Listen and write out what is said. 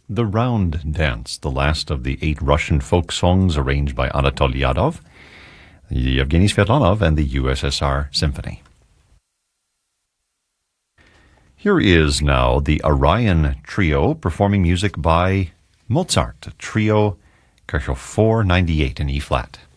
The Round Dance, the last of the 8 Russian folk songs arranged by Anatoly Yadov, Yevgeny Svetlanov, and the USSR Symphony. Here is now the Orion Trio performing music by Mozart, Trio Kirchhoff 498 in E-flat.